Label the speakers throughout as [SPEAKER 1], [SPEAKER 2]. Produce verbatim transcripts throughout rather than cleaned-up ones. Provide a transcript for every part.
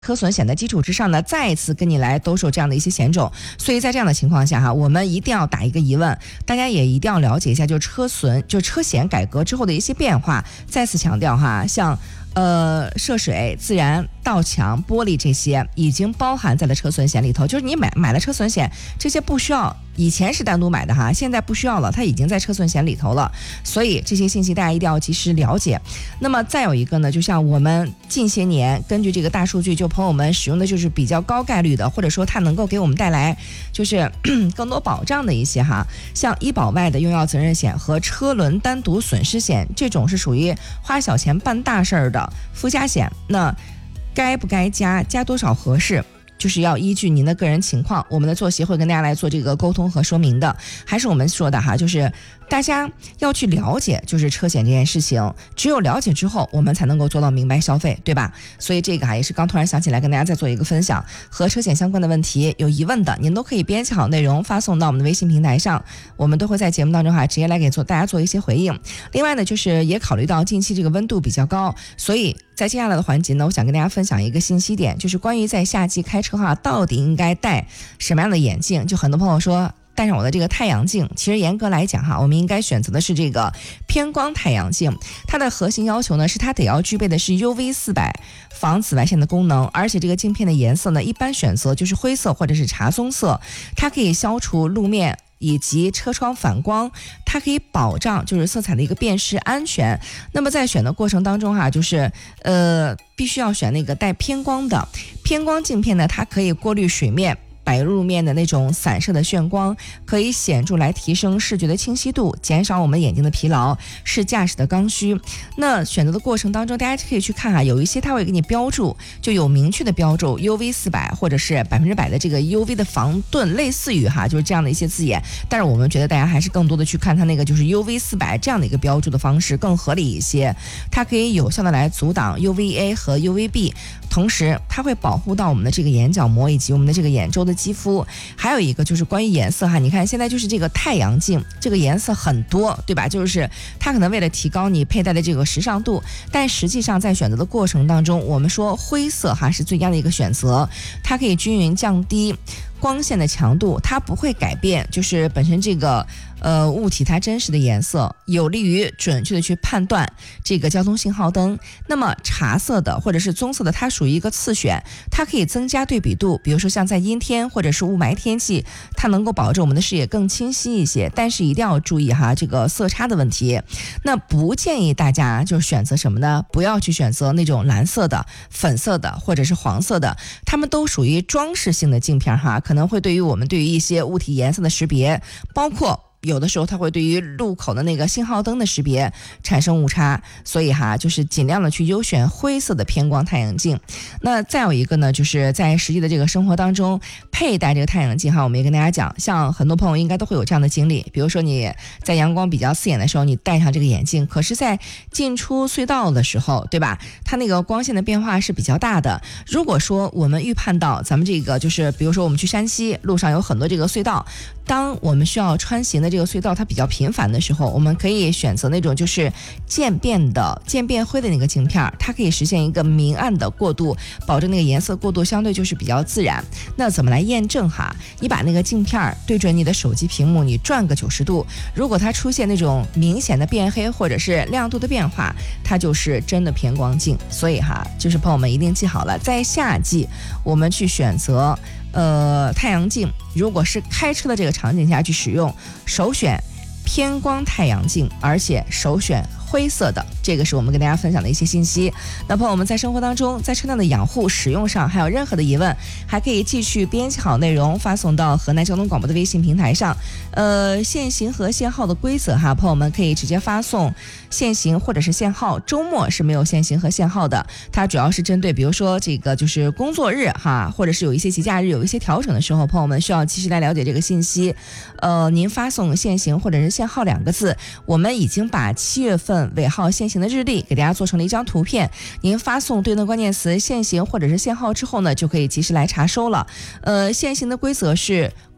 [SPEAKER 1] 车损险的基础之上呢，再一次跟你来兜售这样的一些险种。所以在这样的情况下哈，我们一定要打一个疑问，大家也一定要了解一下，就车损就车险改革之后的一些变化。再次强调哈，像呃涉水、自燃、盗抢、玻璃这些已经包含在了车损险里头，就是你买买了车损险，这些不需要。以前是单独买的哈，现在不需要了，它已经在车损险里头了，所以这些信息大家一定要及时了解。那么再有一个呢，就像我们近些年根据这个大数据，就朋友们使用的就是比较高概率的，或者说它能够给我们带来就是更多保障的一些哈，像医保外的用药责任险和车轮单独损失险，这种是属于花小钱办大事儿的附加险，那该不该加，加多少合适？就是要依据您的个人情况，我们的作协会跟大家来做这个沟通和说明的。还是我们说的哈，就是大家要去了解就是车险这件事情，只有了解之后我们才能够做到明白消费，对吧？所以这个哈也是刚突然想起来跟大家再做一个分享，和车险相关的问题有疑问的，您都可以编辑好内容发送到我们的微信平台上，我们都会在节目当中哈直接来给做大家做一些回应。另外呢，就是也考虑到近期这个温度比较高，所以在接下来的环节呢，我想跟大家分享一个信息点，就是关于在夏季开车哈，到底应该戴什么样的眼镜？就很多朋友说戴上我的这个太阳镜，其实严格来讲哈，我们应该选择的是这个偏光太阳镜。它的核心要求呢，是它得要具备的是 U V 四百防紫外线的功能，而且这个镜片的颜色呢，一般选择就是灰色或者是茶棕色，它可以消除路面以及车窗反光，它可以保障就是色彩的一个辨识安全。那么在选的过程当中哈，就是呃必须要选那个带偏光的偏光镜片呢，它可以过滤水面白路面的那种散射的眩光，可以显著来提升视觉的清晰度，减少我们眼睛的疲劳，是驾驶的刚需。那选择的过程当中，大家可以去看啊，有一些它会给你标注，就有明确的标注 U V 四百或者是百分之百的这个 U V 的防盾，类似于哈就是这样的一些字眼。但是我们觉得大家还是更多的去看它那个就是 U V 四百这样的一个标注的方式更合理一些，它可以有效的来阻挡 U V A 和 U V B， 同时它会保护到我们的这个眼角膜以及我们的这个眼周的肌肤。还有一个就是关于颜色哈，你看现在就是这个太阳镜这个颜色很多，对吧？就是它可能为了提高你佩戴的这个时尚度，但实际上在选择的过程当中，我们说灰色哈是最佳的一个选择，它可以均匀降低光线的强度，它不会改变就是本身这个呃物体它真实的颜色，有利于准确的去判断这个交通信号灯。那么茶色的或者是棕色的，它属于一个次选，它可以增加对比度，比如说像在阴天或者是雾霾天气，它能够保证我们的视野更清晰一些，但是一定要注意哈这个色差的问题。那不建议大家就选择什么呢？不要去选择那种蓝色的、粉色的或者是黄色的，它们都属于装饰性的镜片哈，可能会对于我们对于一些物体颜色的识别，包括有的时候它会对于路口的那个信号灯的识别产生误差，所以哈就是尽量的去优选灰色的偏光太阳镜。那再有一个呢，就是在实际的这个生活当中佩戴这个太阳镜哈，我们也跟大家讲，像很多朋友应该都会有这样的经历，比如说你在阳光比较刺眼的时候，你戴上这个眼镜，可是在进出隧道的时候，对吧？它那个光线的变化是比较大的。如果说我们预判到咱们这个就是比如说我们去山西路上有很多这个隧道，当我们需要穿行的这个隧道它比较频繁的时候，我们可以选择那种就是渐变的渐变灰的那个镜片，它可以实现一个明暗的过渡，保证那个颜色过渡相对就是比较自然。那怎么来验证哈？你把那个镜片对准你的手机屏幕，你转个九十度，如果它出现那种明显的变黑或者是亮度的变化，它就是真的偏光镜。所以哈，就是朋友们一定记好了，在夏季我们去选择呃，太阳镜，如果是开车的这个场景下去使用，首选偏光太阳镜，而且首选灰色的，这个是我们跟大家分享的一些信息。那朋友们在生活当中，在车辆的养护使用上还有任何的疑问，还可以继续编辑好内容发送到河南交通广播的微信平台上。呃，限行和限号的规则哈，朋友们可以直接发送限行或者是限号，周末是没有限行和限号的，它主要是针对比如说这个就是工作日哈，或者是有一些节假日有一些调整的时候，朋友们需要及时来了解这个信息。呃，您发送限行或者是限号两个字，我们已经把七月份尾号限行的日历给大家做成了一张图片，您发送对应的关键词限行或者是限号之后呢，就可以及时来查收了。呃，限行的规则是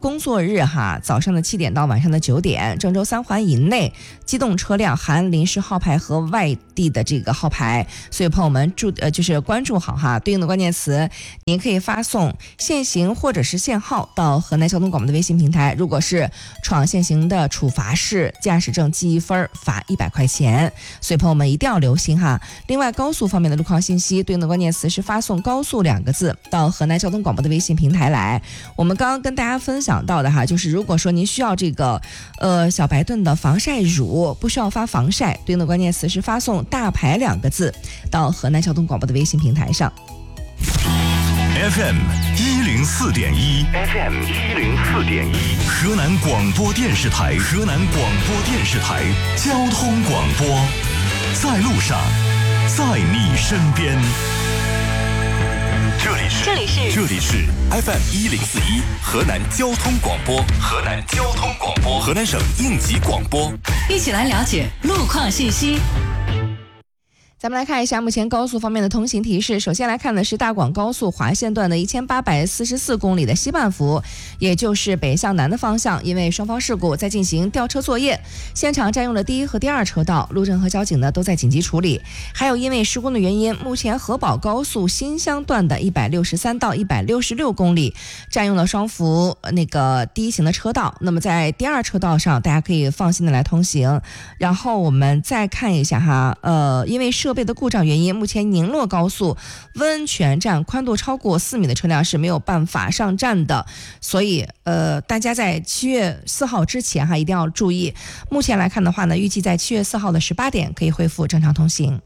[SPEAKER 1] 工作日哈，早上的七点到晚上的九点，郑州三环以内机动车辆含临时号牌和外地的这个号牌，所以朋友们注呃就是关注好哈，对应的关键词您可以发送限行或者是限号到河南交通广播的微信平台，如果是闯限行的处罚是驾驶证记一分罚一百块钱，所以朋友们一定要留心哈。另外高速方面的路况信息，对应的关键词是发送高速两个字到河南交通广播的微信平台来。我们刚刚跟大家分享到的哈，就是如果说您需要这个呃小白盾的防晒乳，不需要发防晒，对应的关键词是发送大牌两个字到河南交通广播的微信平台上。
[SPEAKER 2] F M 一零四点一 ，F M 一零四点一，河南广播电视台，河南广播电视台交通广播，在路上，在你身边。这里是，这里是，这里是 F M 一零四一，河南交通广播，河南交通广播，河南省应急广播，
[SPEAKER 3] 一起来了解路况信息。
[SPEAKER 1] 咱们来看一下目前高速方面的通行提示。首先来看的是大广高速华县段的一千八百四十四公里的西半幅，也就是北向南的方向，因为双方事故在进行吊车作业，现场占用了第一和第二车道，路政和交警呢都在紧急处理。还有因为施工的原因，目前河宝高速新乡段的一百六十三到一百六十六公里占用了双幅那个第一行的车道，那么在第二车道上大家可以放心的来通行。然后我们再看一下哈，呃，因为设备的故障原因，目前宁洛高速温泉站宽度超过四米的车辆是没有办法上站的，所以呃，大家在七月四号之前哈一定要注意。目前来看的话呢，预计在七月四号的十八点可以恢复正常通行。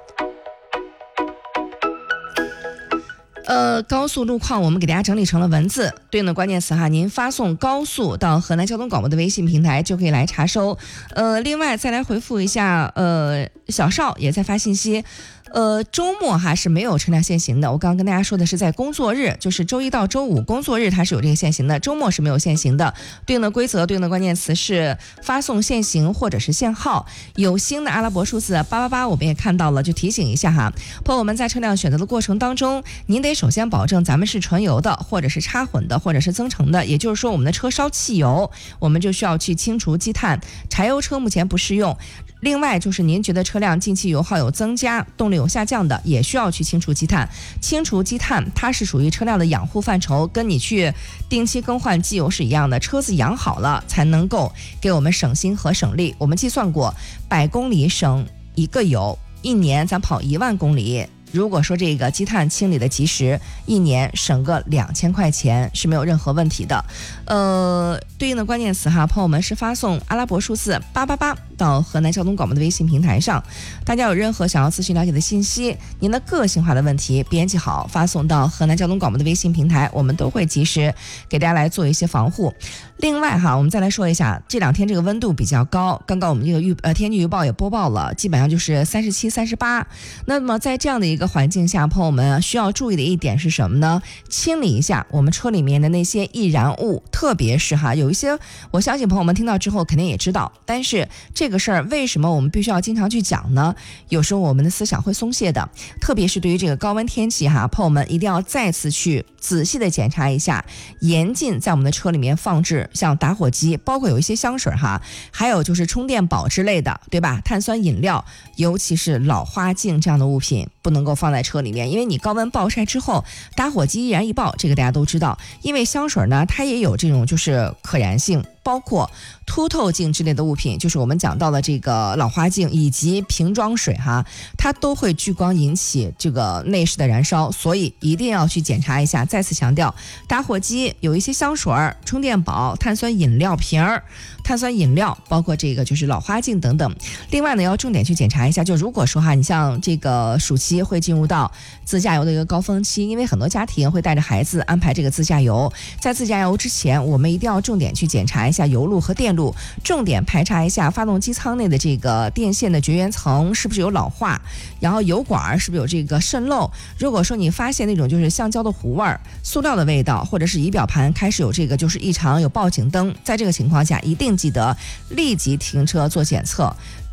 [SPEAKER 1] 呃，高速路况我们给大家整理成了文字，对应的关键词哈，您发送高速到河南交通广播的微信平台就可以来查收。呃，另外再来回复一下，呃，小邵也在发信息。呃，周末哈是没有车辆限行的。我刚刚跟大家说的是在工作日，就是周一到周五工作日它是有这个限行的，周末是没有限行的。对应的规则、对应的关键词是发送限行或者是限号。有新的阿拉伯数字八八八，我们也看到了，就提醒一下哈，朋友们在车辆选择的过程当中，您得首先保证咱们是纯油的，或者是插混的，或者是增程的。也就是说，我们的车烧汽油，我们就需要去清除积碳。柴油车目前不适用。另外就是您觉得车辆进气油耗有增加，动力有下降的，也需要去清除积碳。清除积碳它是属于车辆的养护范畴，跟你去定期更换机油是一样的，车子养好了才能够给我们省心和省力。我们计算过，百公里省一个油，一年咱跑一万公里，如果说这个积碳清理的及时，一年省个两千块钱是没有任何问题的。呃，对应的关键词哈，朋友们是发送阿拉伯数字八八八到河南交通广播的微信平台上。大家有任何想要咨询了解的信息，您的个性化的问题编辑好发送到河南交通广播的微信平台，我们都会及时给大家来做一些防护。另外哈，我们再来说一下，这两天这个温度比较高，刚刚我们这个预呃天气预报也播报了，基本上就是三十七、三十八。那么在这样的一个环境下，朋友们需要注意的一点是什么呢？清理一下我们车里面的那些易燃物，特别是哈，有一些我相信朋友们听到之后肯定也知道，但是这个事儿为什么我们必须要经常去讲呢？有时候我们的思想会松懈的，特别是对于这个高温天气哈，朋友们一定要再次去仔细的检查一下，严禁在我们的车里面放置像打火机，包括有一些香水哈，还有就是充电宝之类的，对吧？碳酸饮料，尤其是老花镜这样的物品不能够放在车里面，因为你高温暴晒之后，打火机易燃易爆，这个大家都知道。因为香水呢，它也有这种就是可燃性，包括凸透镜之类的物品，就是我们讲到的这个老花镜以及瓶装水哈，它都会聚光引起这个内饰的燃烧，所以一定要去检查一下。再次强调，打火机有一些香水、充电宝、碳酸饮料瓶儿、碳酸饮料，包括这个就是老花镜等等。另外呢，要重点去检查一下，就如果说哈，你像这个暑期会进入到自驾游的一个高峰期，因为很多家庭会带着孩子安排这个自驾游，在自驾游之前，我们一定要重点去检查一下油路和电路，重点排查一下发动机舱内的这个电线的绝缘层是不是有老化，然后油管是不是有这个渗漏。如果说你发现那种就是橡胶的糊味儿、塑料的味道，或者是仪表盘开始有这个就是异常，有报警灯，在这个情况下一定记得立即停车做检测。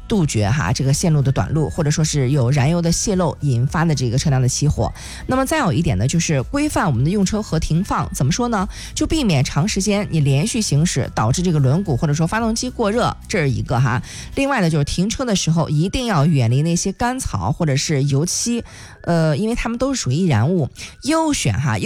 [SPEAKER 1] 杜绝哈这个线路的短路，或者说是有燃油的泄漏引发的这个车辆的起火。那么再有一点呢，就是规范我们的用车和停放。怎么说呢？就避免长时间你连续行驶导致这个轮毂或者说发动机过热，这是一个哈。另外呢，就是停车的时候一定要远离那些干草或者是油漆，呃，因为它们都是属于易燃物，优选哈。